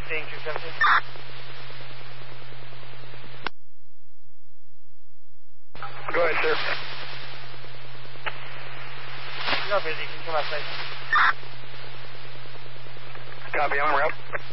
seeing 270. Go ahead, sir. You're busy. You can come outside. Copy, I'm en route.